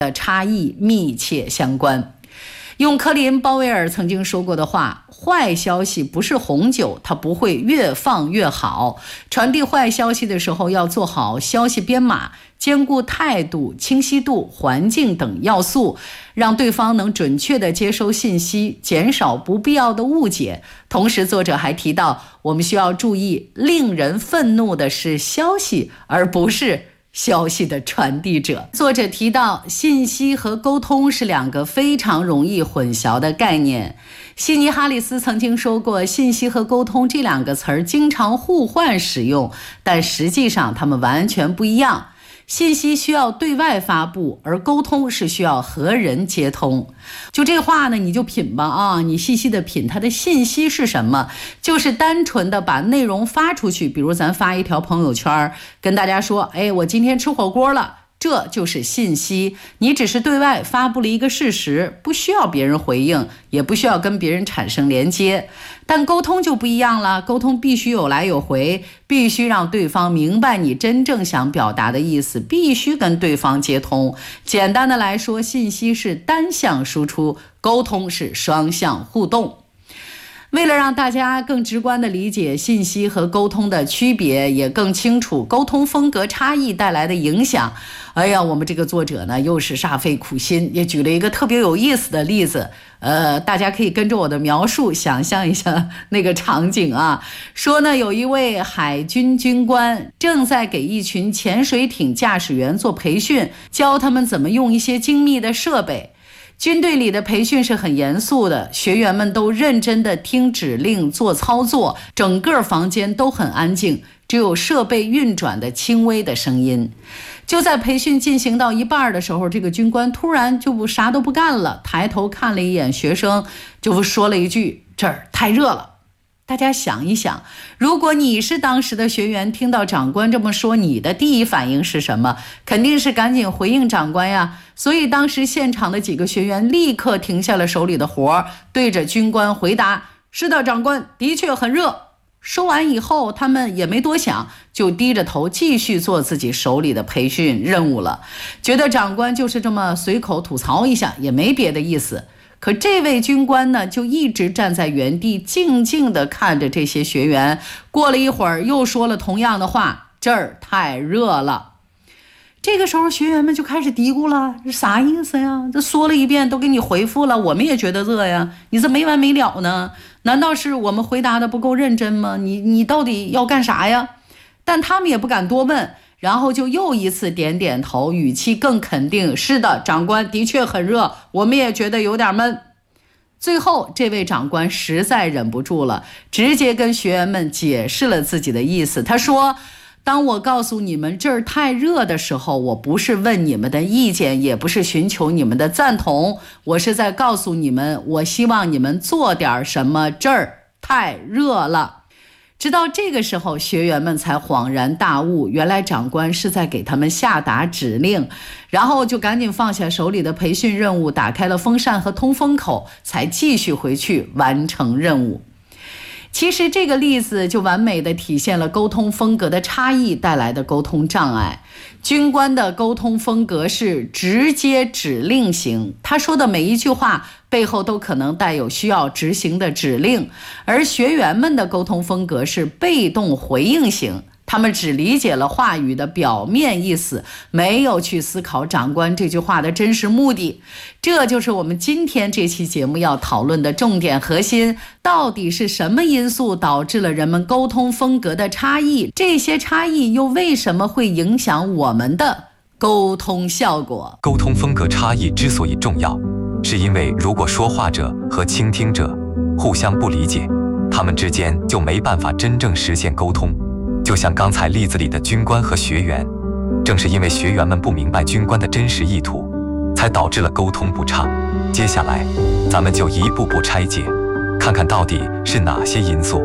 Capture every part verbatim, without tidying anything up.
的差异密切相关。用科林·鲍威尔曾经说过的话，坏消息不是红酒，它不会越放越好。传递坏消息的时候要做好消息编码，兼顾态度、清晰度、环境等要素，让对方能准确地接收信息，减少不必要的误解。同时作者还提到，我们需要注意，令人愤怒的是消息，而不是消息的传递者。作者提到，信息和沟通是两个非常容易混淆的概念。悉尼·哈里斯曾经说过，信息和沟通这两个词儿经常互换使用，但实际上它们完全不一样。信息需要对外发布，而沟通是需要和人接通。就这话呢，你就品吧啊，你细细的品它的信息是什么，就是单纯的把内容发出去。比如咱发一条朋友圈，跟大家说，哎，我今天吃火锅了。这就是信息，你只是对外发布了一个事实，不需要别人回应，也不需要跟别人产生连接。但沟通就不一样了，沟通必须有来有回，必须让对方明白你真正想表达的意思，必须跟对方接通。简单的来说，信息是单向输出，沟通是双向互动。为了让大家更直观地理解信息和沟通的区别，也更清楚沟通风格差异带来的影响，哎呀，我们这个作者呢又是煞费苦心，也举了一个特别有意思的例子。呃，大家可以跟着我的描述想象一下那个场景啊。说呢，有一位海军军官正在给一群潜水艇驾驶员做培训，教他们怎么用一些精密的设备。军队里的培训是很严肃的，学员们都认真地听指令做操作，整个房间都很安静，只有设备运转的轻微的声音。就在培训进行到一半的时候，这个军官突然就不啥都不干了，抬头看了一眼学生，就说了一句，这儿太热了。大家想一想，如果你是当时的学员，听到长官这么说，你的第一反应是什么？肯定是赶紧回应长官呀。所以当时现场的几个学员立刻停下了手里的活，对着军官回答，是的，长官，的确很热。说完以后，他们也没多想，就低着头继续做自己手里的培训任务了，觉得长官就是这么随口吐槽一下，也没别的意思。可这位军官呢，就一直站在原地，静静地看着这些学员。过了一会儿，又说了同样的话，这儿太热了。这个时候，学员们就开始嘀咕了，这啥意思呀？这说了一遍，都给你回复了，我们也觉得热呀，你这没完没了呢？难道是我们回答的不够认真吗？你你到底要干啥呀？但他们也不敢多问，然后就又一次点点头，语气更肯定，是的，长官，的确很热，我们也觉得有点闷。最后这位长官实在忍不住了，直接跟学员们解释了自己的意思。他说，当我告诉你们这儿太热的时候，我不是问你们的意见，也不是寻求你们的赞同，我是在告诉你们，我希望你们做点什么，这儿太热了。直到这个时候，学员们才恍然大悟，原来长官是在给他们下达指令，然后就赶紧放下手里的培训任务，打开了风扇和通风口，才继续回去完成任务。其实这个例子就完美地体现了沟通风格的差异带来的沟通障碍。军官的沟通风格是直接指令型，他说的每一句话背后都可能带有需要执行的指令，而学员们的沟通风格是被动回应型，他们只理解了话语的表面意思，没有去思考长官这句话的真实目的。这就是我们今天这期节目要讨论的重点核心，到底是什么因素导致了人们沟通风格的差异？这些差异又为什么会影响我们的沟通效果？ 沟通风格差异之所以重要，是因为如果说话者和倾听者互相不理解，他们之间就没办法真正实现沟通。就像刚才例子里的军官和学员，正是因为学员们不明白军官的真实意图，才导致了沟通不畅。接下来咱们就一步步拆解，看看到底是哪些因素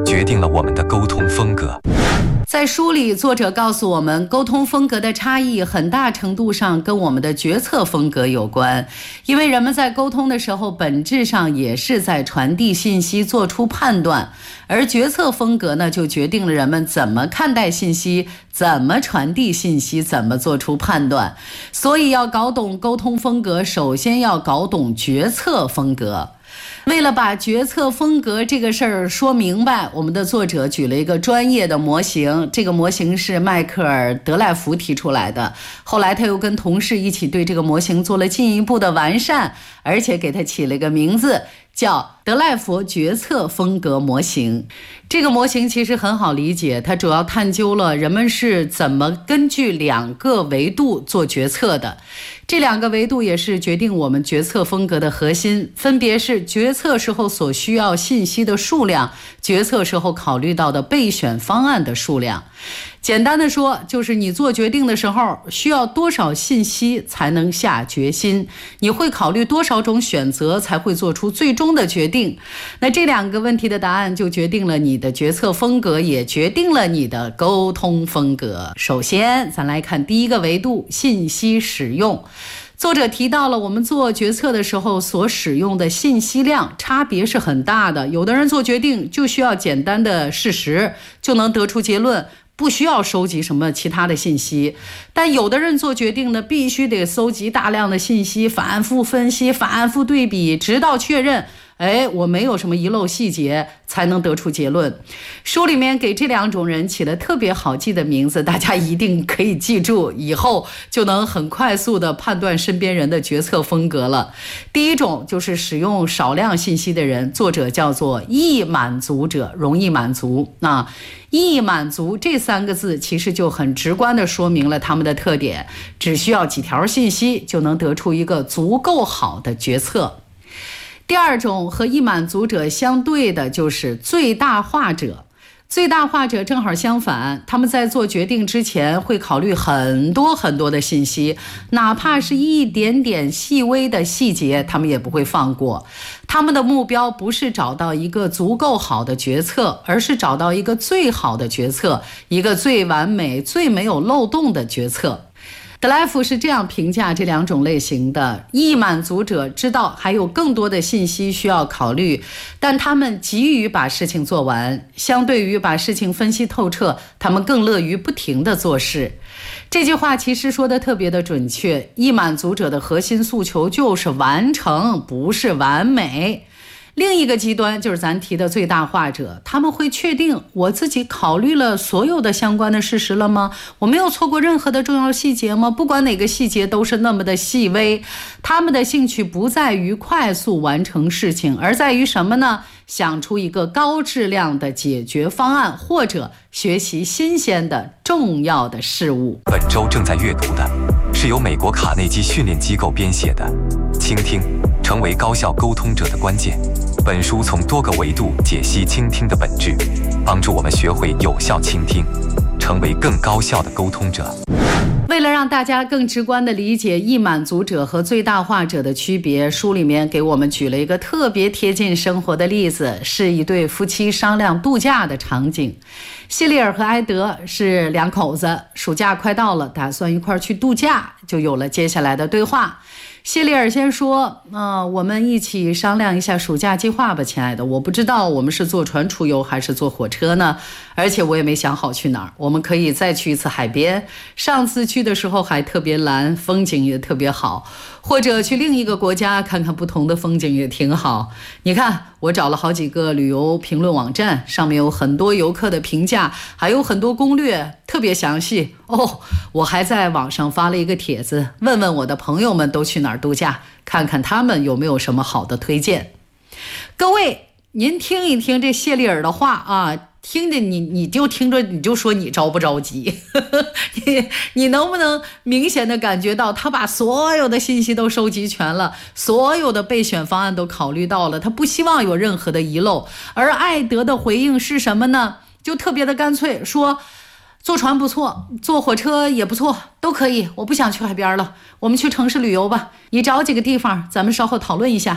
决定了我们的沟通风格。 在书里，作者告诉我们，沟通风格的差异很大程度上跟我们的决策风格有关。因为人们在沟通的时候，本质上也是在传递信息，做出判断，而决策风格呢，就决定了人们怎么看待信息，怎么传递信息，怎么做出判断。所以要搞懂沟通风格，首先要搞懂决策风格。为了把决策风格这个事儿说明白，我们的作者举了一个专业的模型，这个模型是迈克尔·德赖福提出来的。后来他又跟同事一起对这个模型做了进一步的完善，而且给他起了个名字，叫德赖福决策风格模型。这个模型其实很好理解，它主要探究了人们是怎么根据两个维度做决策的。这两个维度也是决定我们决策风格的核心，分别是决策时候所需要信息的数量，决策时候考虑到的备选方案的数量。简单的说，就是你做决定的时候需要多少信息才能下决心，你会考虑多少种选择才会做出最终的决定。那这两个问题的答案就决定了你的决策风格，也决定了你的沟通风格。首先咱来看第一个维度，信息使用。作者提到了我们做决策的时候所使用的信息量差别是很大的，有的人做决定就需要简单的事实就能得出结论，不需要收集什么其他的信息。但有的人做决定呢，必须得搜集大量的信息，反复分析，反复对比，直到确认哎，我没有什么遗漏细节，才能得出结论。书里面给这两种人起了特别好记的名字，大家一定可以记住，以后就能很快速的判断身边人的决策风格了。第一种就是使用少量信息的人，作者叫做易满足者，容易满足。那易满足这三个字其实就很直观的说明了他们的特点，只需要几条信息就能得出一个足够好的决策。第二种和易满足者相对的就是最大化者。最大化者正好相反，他们在做决定之前会考虑很多很多的信息，哪怕是一点点细微的细节他们也不会放过。他们的目标不是找到一个足够好的决策，而是找到一个最好的决策，一个最完美最没有漏洞的决策。德莱夫是这样评价这两种类型的：易满足者知道还有更多的信息需要考虑，但他们急于把事情做完，相对于把事情分析透彻，他们更乐于不停地做事。这句话其实说的特别的准确，易满足者的核心诉求就是完成，不是完美。另一个极端就是咱提的最大化者，他们会确定我自己考虑了所有的相关的事实了吗？我没有错过任何的重要细节吗？不管哪个细节都是那么的细微。他们的兴趣不在于快速完成事情，而在于什么呢？想出一个高质量的解决方案，或者学习新鲜的重要的事物。 本周正在阅读的是由美国卡内基训练机构编写的《倾听：成为高效沟通者的关键》。本书从多个维度解析倾听的本质，帮助我们学会有效倾听，成为更高效的沟通者。 为了让大家更直观地理解易满足者和最大化者的区别，书里面给我们举了一个特别贴近生活的例子，是一对夫妻商量度假的场景。谢利尔和埃德是两口子，暑假快到了，打算一块儿去度假，就有了接下来的对话。谢利尔先说，呃，我们一起商量一下暑假计划吧，亲爱的。我不知道我们是坐船出游还是坐火车呢，而且我也没想好去哪儿。我们可以再去一次海边，上次去的时候还特别蓝，风景也特别好，或者去另一个国家看看不同的风景也挺好。你看，我找了好几个旅游评论网站，上面有很多游客的评价，还有很多攻略，特别详细哦。我还在网上发了一个帖子，问问我的朋友们都去哪儿度假，看看他们有没有什么好的推荐。各位，您听一听这谢利尔的话啊，听着你你就听着你就说你着不着急你你能不能明显的感觉到他把所有的信息都收集全了，所有的备选方案都考虑到了，他不希望有任何的遗漏。而艾德的回应是什么呢？就特别的干脆，说坐船不错，坐火车也不错，都可以，我不想去海边了，我们去城市旅游吧，你找几个地方咱们稍后讨论一下。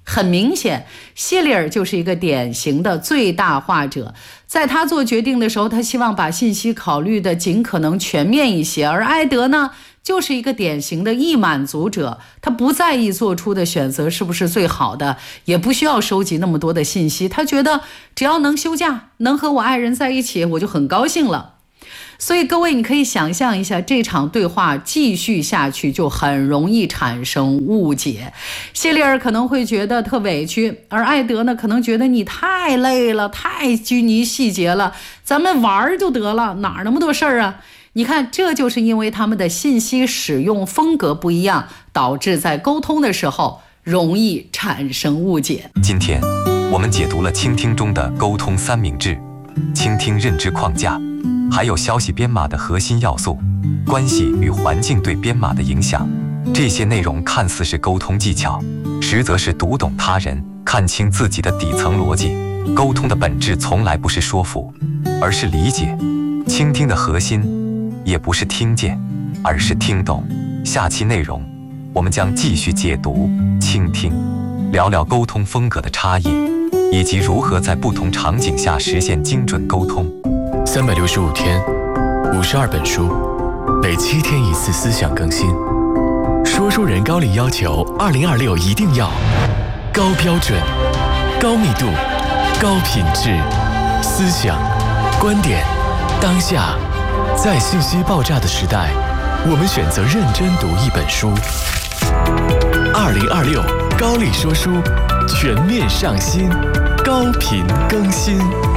很明显，谢利尔就是一个典型的最大化者。在他做决定的时候，他希望把信息考虑的尽可能全面一些，而埃德呢，就是一个典型的易满足者，他不在意做出的选择是不是最好的，也不需要收集那么多的信息，他觉得只要能休假，能和我爱人在一起，我就很高兴了。所以各位，你可以想象一下，这场对话继续下去就很容易产生误解。谢利尔可能会觉得特委屈，而艾德呢，可能觉得你太累了，太拘泥细节了，咱们玩就得了，哪那么多事儿啊？你看，这就是因为他们的信息使用风格不一样，导致在沟通的时候容易产生误解。 今天我们解读了倾听中的沟通三明治、倾听认知框架，还有消息编码的核心要素，关系与环境对编码的影响。这些内容看似是沟通技巧，实则是读懂他人，看清自己的底层逻辑。沟通的本质从来不是说服，而是理解。倾听的核心也不是听见，而是听懂。下期内容我们将继续解读倾听，聊聊沟通风格的差异，以及如何在不同场景下实现精准沟通。 三百六十五天，五十二本书，每七天一次思想更新。说书人高力要求，二零二六一定要高标准、高密度、高品质，思想、观点，当下，在信息爆炸的时代，我们选择认真读一本书。二零二六高力说书，全面上新，高频更新。